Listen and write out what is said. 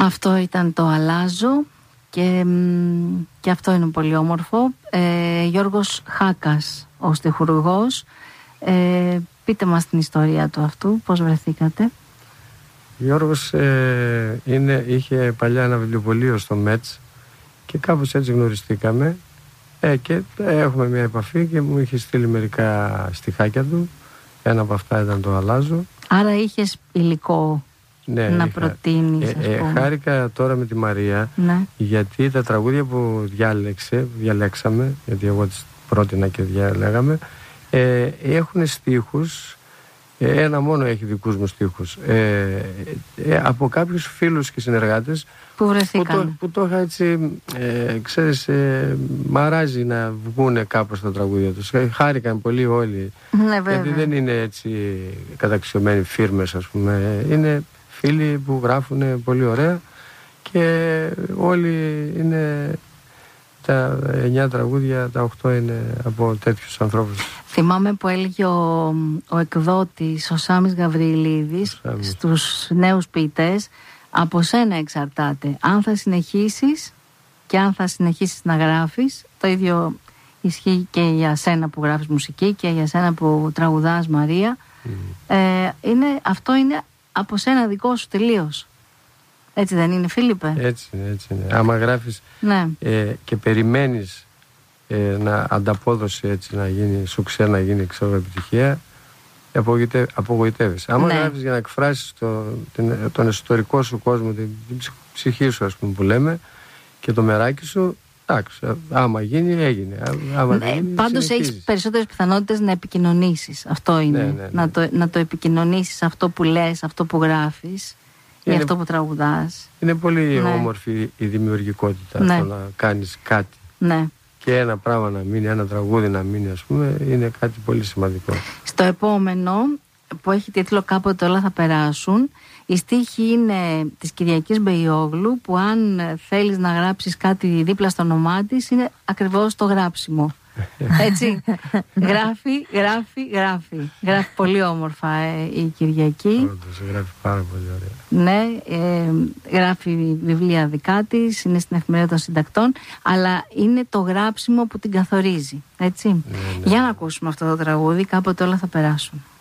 Αυτό ήταν το «Αλλάζω» και αυτό είναι πολύ όμορφο. Γιώργος Χάκας, ο στιχουργός. Πείτε μας την ιστορία του αυτού, πώς βρεθήκατε. Γιώργος είχε παλιά ένα βιβλιοπωλείο στο ΜΕΤΣ και κάπως έτσι γνωριστήκαμε και έχουμε μια επαφή και μου είχε στείλει μερικά στιχάκια του. Ένα από αυτά ήταν το «Αλλάζω». Άρα είχες υλικό να προτείνεις, ας πούμε. Χάρηκα τώρα με τη Μαρία, γιατί τα τραγούδια που διαλέξαμε, γιατί εγώ τις πρότεινα και διαλέγαμε, έχουν στίχους. Ένα μόνο έχει δικούς μου στίχους από κάποιους φίλους και συνεργάτες που βρεθήκαν, που το είχα έτσι, ξέρεις, μ' αράζει να βγούνε κάπως τα τραγούδια τους. Χάρηκαν πολύ όλοι, γιατί δεν είναι έτσι καταξιωμένοι φίρμες, ας πούμε. Είναι φίλοι που γράφουν πολύ ωραία και όλοι είναι, τα 9 τραγούδια, τα 8 είναι από τέτοιους ανθρώπους. Θυμάμαι που έλεγε ο εκδότης, ο Σάμις Γαβριλίδης, στους νέους ποιητές, από σένα εξαρτάται αν θα συνεχίσεις και αν θα συνεχίσεις να γράφεις. Το ίδιο ισχύει και για σένα που γράφεις μουσική και για σένα που τραγουδάς, Μαρία. Αυτό είναι από σένα δικό σου τελείως. Έτσι δεν είναι, Φίλιππε? Έτσι είναι. Άμα γράφεις και περιμένεις να ανταπόδοση έτσι να γίνει σουξέ, να γίνει επιτυχία, απογοητεύεις. Άμα γράφεις για να εκφράσεις τον εσωτερικό σου κόσμο, την ψυχή σου, ας πούμε, που λέμε, και το μεράκι σου, εντάξει, άμα γίνει, έγινε. Άμα δεν γίνει, πάντως έχεις περισσότερες πιθανότητες να επικοινωνήσεις. Αυτό είναι. Να το επικοινωνήσεις αυτό που λες, αυτό που γράφεις, ή αυτό που τραγουδάς. Είναι πολύ όμορφη η δημιουργικότητα, το να κάνεις κάτι. Και ένα πράγμα να μείνει, ένα τραγούδι να μείνει, ας πούμε, είναι κάτι πολύ σημαντικό. Στο επόμενο, που έχει τίτλο «Κάποτε όλα θα περάσουν», η στίχη είναι της Κυριακής Μπεϊόγλου, που αν θέλεις να γράψεις κάτι δίπλα στο όνομά της, είναι ακριβώς το γράψιμο. Έτσι, γράφει πολύ όμορφα η Κυριακή. Γράφει πάρα πολύ ωραία. Ναι, γράφει βιβλία δικά της, είναι στην Εφημερίδα των Συντακτών, αλλά είναι το γράψιμο που την καθορίζει, έτσι. Για να ακούσουμε αυτό το τραγούδι, «Κάποτε όλα θα περάσουν».